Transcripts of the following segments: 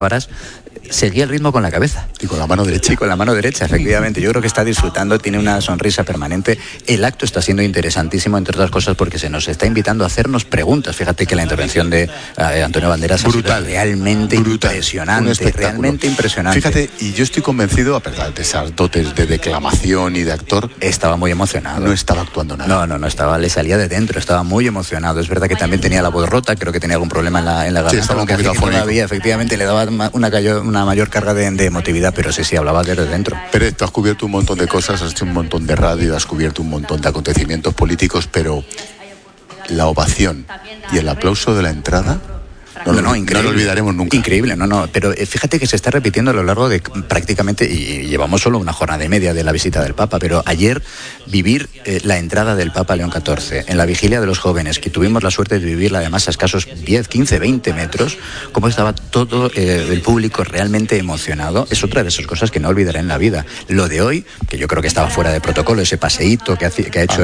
seguía el ritmo con la cabeza. Y con la mano derecha. Y con la mano derecha, efectivamente. Yo creo que está disfrutando, tiene una sonrisa permanente. El acto está siendo interesantísimo, entre otras cosas, porque se nos está invitando a hacernos preguntas. Fíjate que la intervención de Antonio Banderas ha sido realmente impresionante. Realmente impresionante. Fíjate, y yo estoy convencido, a pesar de esas dotes de declamación y de actor, estaba muy emocionado. No estaba actuando nada. No estaba, le salía de dentro, estaba muy emocionado. Es verdad que también tenía la voz rota, creo que tenía algún problema en la garganta. Sí, estaba un poquito afónico. Todavía, efectivamente, le daba una mayor carga de emotividad, pero sí, hablaba desde dentro. Pérez, tú has cubierto un montón de cosas, has hecho un montón de radio, has cubierto un montón de acontecimientos políticos, pero la ovación y el aplauso de la entrada... No, increíble. No lo olvidaremos nunca. Increíble, pero fíjate que se está repitiendo a lo largo de prácticamente, y llevamos solo una jornada y media de la visita del Papa, pero ayer vivir la entrada del Papa León XIV en la vigilia de los jóvenes, que tuvimos la suerte de vivirla además a escasos 10, 15, 20 metros, cómo estaba todo el público realmente emocionado, es otra de esas cosas que no olvidaré en la vida. Lo de hoy, que yo creo que estaba fuera de protocolo, ese paseíto que ha hecho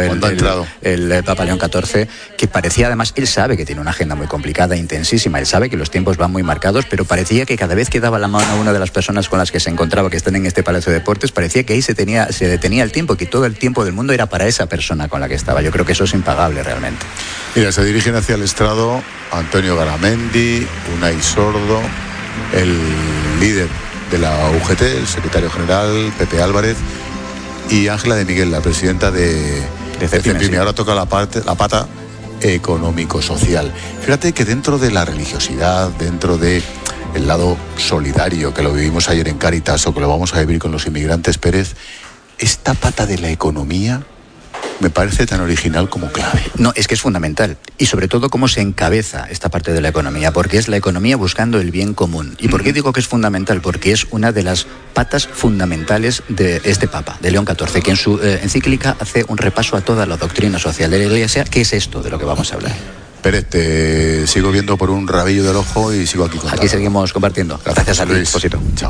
el Papa León XIV, que parecía además, él sabe que tiene una agenda muy complicada, intensísima, sabe que los tiempos van muy marcados, pero parecía que cada vez que daba la mano a una de las personas con las que se encontraba, que están en este Palacio de Deportes, parecía que ahí se detenía el tiempo, que todo el tiempo del mundo era para esa persona con la que estaba. Yo creo que eso es impagable realmente. Mira, se dirigen hacia el estrado Antonio Garamendi, Unai Sordo, el líder de la UGT, el secretario general, Pepe Álvarez, y Ángela de Miguel, la presidenta de CEPIME. Sí. Ahora toca la pata económico-social. Fíjate que dentro de la religiosidad, dentro de el lado solidario, que lo vivimos ayer en Cáritas o que lo vamos a vivir con los inmigrantes, Pérez, esta pata de la economía me parece tan original como clave. No, es que es fundamental. Y sobre todo cómo se encabeza esta parte de la economía, porque es la economía buscando el bien común. ¿Y por qué digo que es fundamental? Porque es una de las patas fundamentales de este Papa, de León XIV, que en su encíclica hace un repaso a toda la doctrina social de la Iglesia, que es esto de lo que vamos a hablar. Pérez, te sigo viendo por un rabillo del ojo y sigo aquí contando. Aquí seguimos compartiendo. Gracias a ti, Esposito. Chao.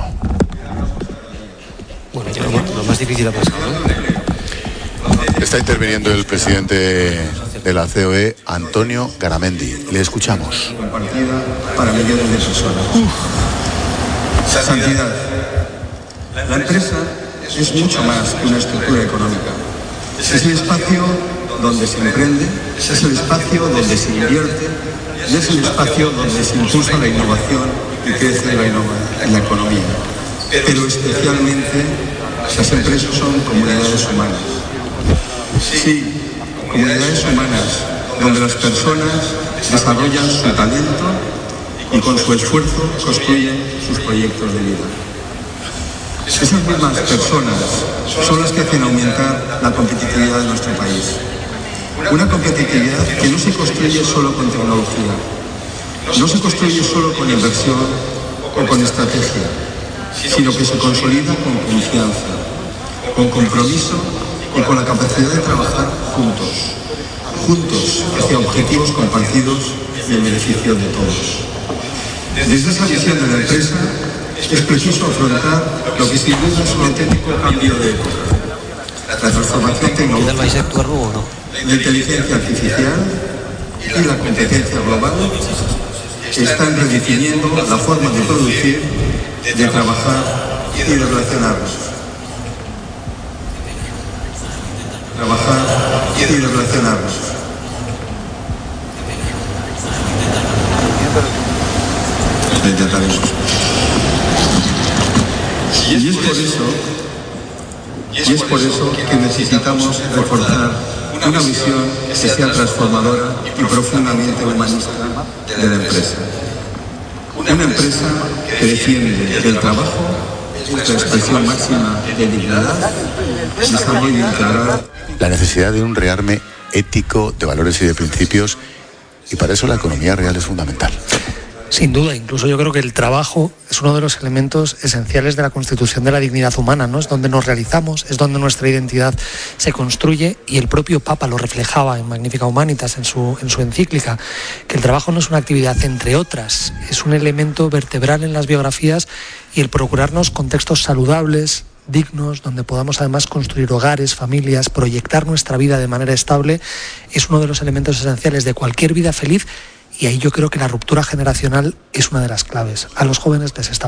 Bueno, ya lo más difícil ha pasado, ¿no? Está interviniendo el presidente de la COE, Antonio Garamendi. Le escuchamos. Compartida para millones de personas. Santidad. La empresa es mucho más que una estructura económica. Es el espacio donde se emprende, es el espacio donde se invierte y es el espacio donde se impulsa la innovación y crece la economía. Pero especialmente las empresas son comunidades humanas. Sí, comunidades humanas donde las personas desarrollan su talento y con su esfuerzo construyen sus proyectos de vida. Esas mismas personas son las que hacen aumentar la competitividad de nuestro país. Una competitividad que no se construye solo con tecnología, no se construye solo con inversión o con estrategia, sino que se consolida con confianza, con compromiso y con la capacidad de trabajar juntos hacia objetivos compartidos y el beneficio de todos. Desde esa visión de la empresa es preciso afrontar lo que sin duda es un auténtico cambio de época. La transformación tecnológica, la inteligencia artificial y la competencia global están redefiniendo la forma de producir, de trabajar y de relacionarnos. Y es por eso que necesitamos reforzar una visión que sea transformadora y profundamente humanista de la empresa. Una empresa que defiende que el trabajo es la expresión máxima de dignidad, desarrollo integral. La necesidad de un rearme ético, de valores y de principios, y para eso la economía real es fundamental. Sin duda, incluso yo creo que el trabajo es uno de los elementos esenciales de la constitución de la dignidad humana, ¿no? Es donde nos realizamos, es donde nuestra identidad se construye, y el propio Papa lo reflejaba en Magnificat Humanitas, en su encíclica, que el trabajo no es una actividad entre otras, es un elemento vertebral en las biografías, y el procurarnos contextos saludables, dignos, donde podamos además construir hogares, familias, proyectar nuestra vida de manera estable, es uno de los elementos esenciales de cualquier vida feliz Y ahí yo creo que la ruptura generacional es una de las claves. A los jóvenes les está